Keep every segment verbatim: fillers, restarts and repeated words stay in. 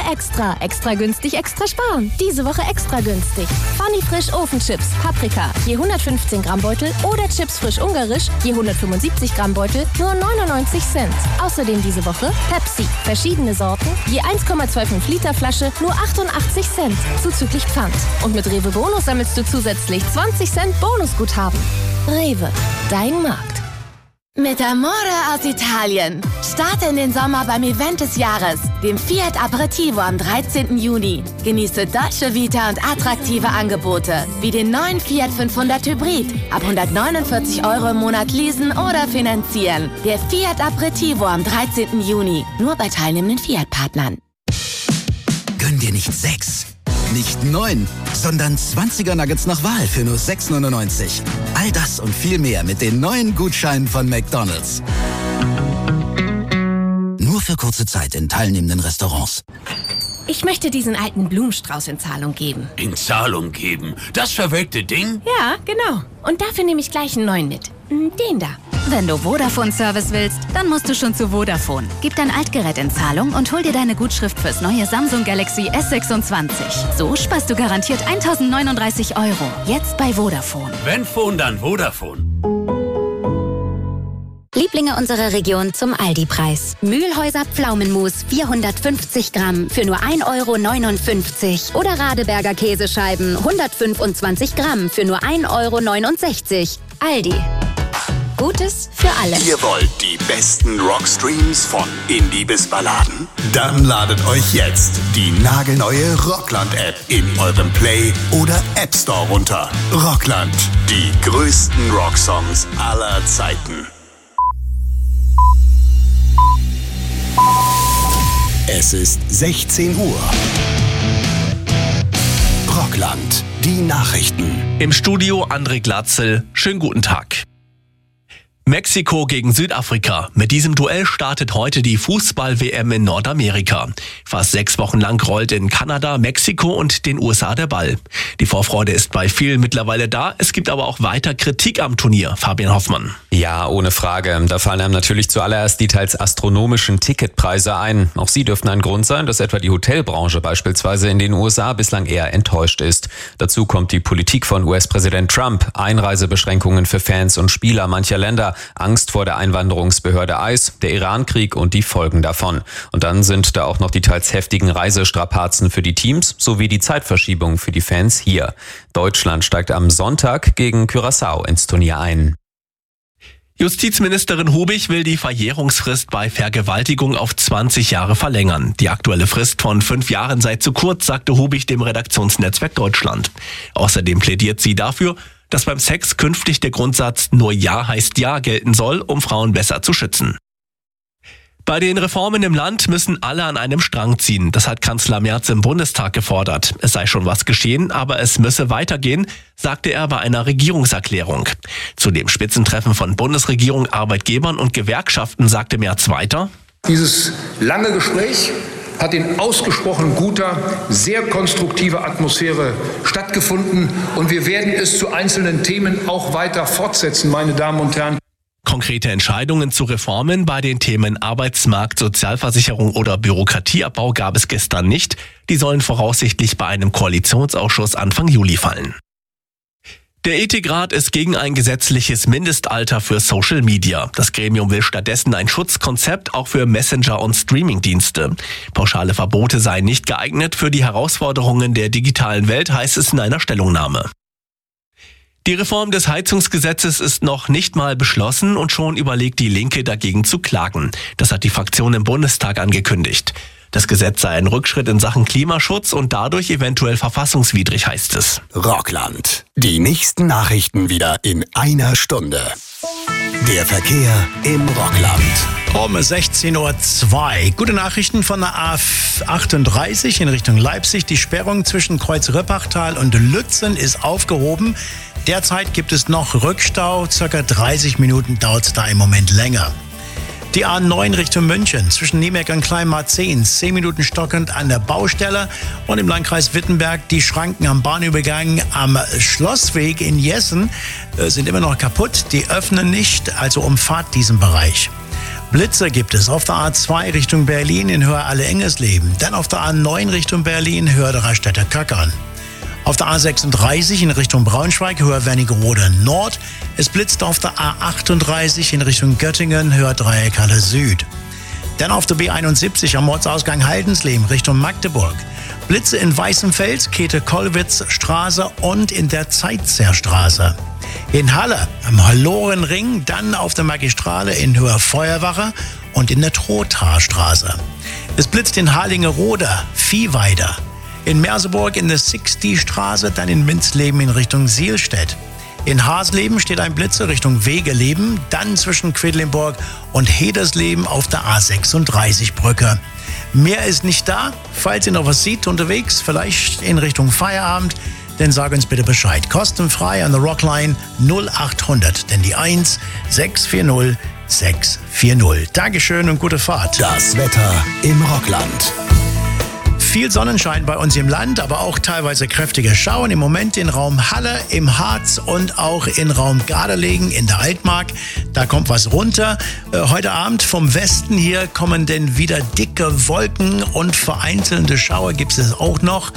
Extra. Extra günstig, extra sparen. Diese Woche extra günstig. Funny Frisch Ofenchips, Paprika, je hundertfünfzehn Gramm Beutel oder Chips frisch ungarisch, je hundertfünfundsiebzig Gramm Beutel, nur neunundneunzig Cent. Außerdem diese Woche Pepsi, verschiedene Sorten, je eins Komma fünfundzwanzig Liter Flasche, nur achtundachtzig Cent, zuzüglich Pfand. Und mit Rewe Bonus sammelst du zusätzlich zwanzig Cent Bonusguthaben. Rewe, dein Markt. Mit Amore aus Italien. Starte in den Sommer beim Event des Jahres, dem Fiat Aperitivo am dreizehnten Juni. Genieße Dolce Vita und attraktive Angebote, wie den neuen Fiat fünfhundert Hybrid. Ab hundertneunundvierzig Euro im Monat leasen oder finanzieren. Der Fiat Aperitivo am dreizehnten Juni. Nur bei teilnehmenden Fiat-Partnern. Gönn dir nicht sechs, nicht neun, sondern zwanziger Nuggets nach Wahl für nur sechs neunundneunzig. All das und viel mehr mit den neuen Gutscheinen von McDonald's. Nur für kurze Zeit in teilnehmenden Restaurants. Ich möchte diesen alten Blumenstrauß in Zahlung geben. In Zahlung geben? Das verwelkte Ding? Ja, genau. Und dafür nehme ich gleich einen neuen mit. Den da. Wenn du Vodafone-Service willst, dann musst du schon zu Vodafone. Gib dein Altgerät in Zahlung und hol dir deine Gutschrift fürs neue Samsung Galaxy S sechsundzwanzig. So sparst du garantiert eintausendneununddreißig Euro. Jetzt bei Vodafone. Wenn Phone, dann Vodafone. Lieblinge unserer Region zum Aldi-Preis. Mühlhäuser Pflaumenmus vierhundertfünfzig Gramm für nur ein Euro neunundfünfzig. Oder Radeberger Käsescheiben hundertfünfundzwanzig Gramm für nur ein Euro neunundsechzig. Aldi. Gutes für alle. Ihr wollt die besten Rockstreams von Indie bis Balladen? Dann ladet euch jetzt die nagelneue Rockland-App in eurem Play- oder App Store runter. Rockland, die größten Rocksongs aller Zeiten. Es ist sechzehn Uhr. Rockland, die Nachrichten. Im Studio André Glatzel. Schönen guten Tag. Mexiko gegen Südafrika. Mit diesem Duell startet heute die Fußball-W M in Nordamerika. Fast sechs Wochen lang rollt in Kanada, Mexiko und den U S A der Ball. Die Vorfreude ist bei vielen mittlerweile da. Es gibt aber auch weiter Kritik am Turnier. Fabian Hoffmann. Ja, ohne Frage. Da fallen einem natürlich zuallererst die teils astronomischen Ticketpreise ein. Auch sie dürften ein Grund sein, dass etwa die Hotelbranche beispielsweise in den U S A bislang eher enttäuscht ist. Dazu kommt die Politik von U S-Präsident Trump. Einreisebeschränkungen für Fans und Spieler mancher Länder. Angst vor der Einwanderungsbehörde I C E, der Irankrieg und die Folgen davon. Und dann sind da auch noch die teils heftigen Reisestrapazen für die Teams sowie die Zeitverschiebung für die Fans hier. Deutschland steigt am Sonntag gegen Curaçao ins Turnier ein. Justizministerin Hubig will die Verjährungsfrist bei Vergewaltigung auf zwanzig Jahre verlängern. Die aktuelle Frist von fünf Jahren sei zu kurz, sagte Hubig dem Redaktionsnetzwerk Deutschland. Außerdem plädiert sie dafür, dass beim Sex künftig der Grundsatz nur Ja heißt Ja gelten soll, um Frauen besser zu schützen. Bei den Reformen im Land müssen alle an einem Strang ziehen. Das hat Kanzler Merz im Bundestag gefordert. Es sei schon was geschehen, aber es müsse weitergehen, sagte er bei einer Regierungserklärung. Zu dem Spitzentreffen von Bundesregierung, Arbeitgebern und Gewerkschaften sagte Merz weiter: Dieses lange Gespräch hat in ausgesprochen guter, sehr konstruktiver Atmosphäre stattgefunden und wir werden es zu einzelnen Themen auch weiter fortsetzen, meine Damen und Herren. Konkrete Entscheidungen zu Reformen bei den Themen Arbeitsmarkt, Sozialversicherung oder Bürokratieabbau gab es gestern nicht. Die sollen voraussichtlich bei einem Koalitionsausschuss Anfang Juli fallen. Der Ethikrat ist gegen ein gesetzliches Mindestalter für Social Media. Das Gremium will stattdessen ein Schutzkonzept auch für Messenger- und Streamingdienste. Pauschale Verbote seien nicht geeignet für die Herausforderungen der digitalen Welt, heißt es in einer Stellungnahme. Die Reform des Heizungsgesetzes ist noch nicht mal beschlossen und schon überlegt die Linke dagegen zu klagen. Das hat die Fraktion im Bundestag angekündigt. Das Gesetz sei ein Rückschritt in Sachen Klimaschutz und dadurch eventuell verfassungswidrig, heißt es. Rockland. Die nächsten Nachrichten wieder in einer Stunde. Der Verkehr im Rockland. Um sechzehn Uhr zwei. Gute Nachrichten von der A achtunddreißig in Richtung Leipzig. Die Sperrung zwischen Kreuz-Rippachtal und Lützen ist aufgehoben. Derzeit gibt es noch Rückstau. Circa dreißig Minuten dauert es da im Moment länger. Die A neun Richtung München, zwischen Niemek und Kleinmarzehn, zehn Minuten stockend an der Baustelle. Und im Landkreis Wittenberg, die Schranken am Bahnübergang am Schlossweg in Jessen äh, sind immer noch kaputt. Die öffnen nicht, also umfahrt diesen Bereich. Blitze gibt es auf der A zwei Richtung Berlin in Höhe Alle-Engesleben. Dann auf der A neun Richtung Berlin, Höhe der Raststätte Kackern. Auf der A sechsunddreißig in Richtung Braunschweig, Höhe Wernigerode Nord. Es blitzt auf der A achtunddreißig in Richtung Göttingen, Höhe Dreieckhalle Süd. Dann auf der B einundsiebzig am Ortsausgang Haldensleben Richtung Magdeburg. Blitze in Weißenfels, Käthe-Kollwitz-Straße und in der Zeitzerstraße. In Halle am Hallorenring, dann auf der Magistrale in Höhe Feuerwache und in der Trothaarstraße. Es blitzt in Harlingerode, Viehweide. In Merseburg in der Sixty-Straße, dann in Minzleben in Richtung Sielstedt. In Hasleben steht ein Blitzer Richtung Wegeleben, dann zwischen Quedlinburg und Hedersleben auf der A sechsunddreißig Brücke. Mehr ist nicht da. Falls ihr noch was seht unterwegs, vielleicht in Richtung Feierabend, dann sag uns bitte Bescheid. Kostenfrei an der Rockline null achthundert, denn die eins sechs vier null sechs vier null. Dankeschön und gute Fahrt. Das Wetter im Rockland. Viel Sonnenschein bei uns im Land, aber auch teilweise kräftige Schauern. Im Moment in Raum Halle, im Harz und auch in Raum Gardelegen in der Altmark. Da kommt was runter. Äh, heute Abend vom Westen hier kommen denn wieder dicke Wolken und vereinzelte Schauer gibt es auch noch.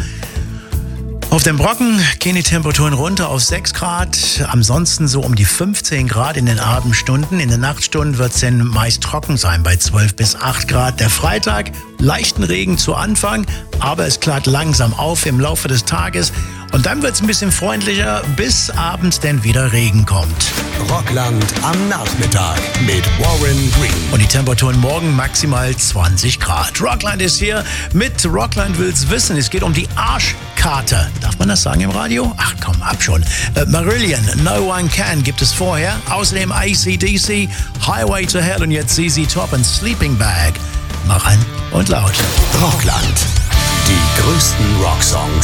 Auf dem Brocken gehen die Temperaturen runter auf sechs Grad, ansonsten so um die fünfzehn Grad in den Abendstunden. In den Nachtstunden wird es dann meist trocken sein bei zwölf bis acht Grad. Der Freitag, leichten Regen zu Anfang, aber es klart langsam auf im Laufe des Tages. Und dann wird es ein bisschen freundlicher, bis abends dann wieder Regen kommt. Rockland am Nachmittag mit Warren Green. Und die Temperaturen morgen maximal zwanzig Grad. Rockland ist hier mit Rockland will's wissen. Es geht um die Arschkarte. Darf man das sagen im Radio? Ach komm, ab schon. Äh, Marillion, No One Can gibt es vorher. Außerdem A C D C, Highway to Hell und jetzt Z Z Top und Sleeping Bag. Mach an und laut. Rockland. Die größten Rocksongs